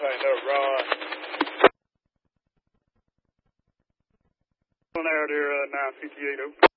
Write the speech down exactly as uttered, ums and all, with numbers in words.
tighten up, Rod. On out there, uh, nine fifty-eight, over.